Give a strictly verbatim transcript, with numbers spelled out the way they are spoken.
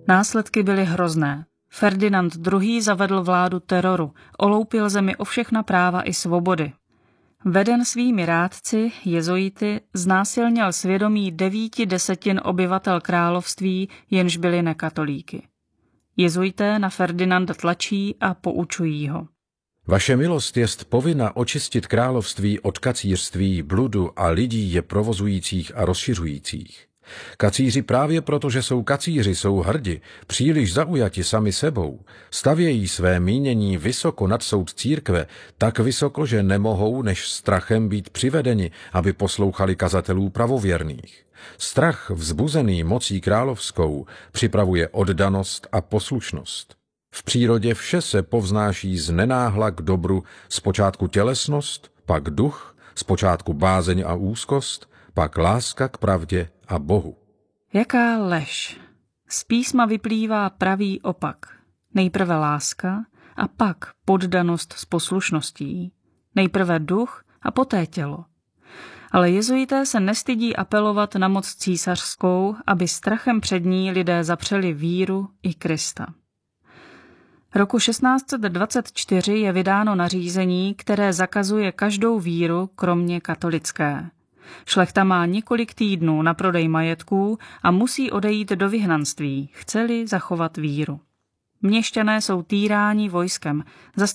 Následky byly hrozné. Ferdinand druhý. zavedl vládu teroru, oloupil zemi o všechna práva i svobody. Veden svými rádci, jezuity, znásilnil svědomí devíti desetin obyvatel království, jenž byli nekatolíky. Jezuité na Ferdinanda tlačí a poučují ho. Vaše milost jest povinna očistit království od kacířství, bludu a lidí je provozujících a rozšiřujících. Kacíři právě proto, že jsou kacíři, jsou hrdi, příliš zaujati sami sebou, stavějí své mínění vysoko nad soud církve, tak vysoko, že nemohou než strachem být přivedeni, aby poslouchali kazatelů pravověrných. Strach vzbuzený mocí královskou připravuje oddanost a poslušnost. V přírodě vše se povznáší z nenáhla k dobru, zpočátku tělesnost, pak duch, zpočátku bázeň a úzkost, pak láska k pravdě a Bohu. Jaká lež! Z písma vyplývá pravý opak. Nejprve láska a pak poddanost s poslušností. Nejprve duch a poté tělo. Ale jezuité se nestydí apelovat na moc císařskou, aby strachem před ní lidé zapřeli víru i Krista. Roku šestnáct set dvacet čtyři je vydáno nařízení, které zakazuje každou víru, kromě katolické. Šlechta má několik týdnů na prodej majetků a musí odejít do vyhnanství, chce-li zachovat víru. Měšťané jsou týráni vojskem,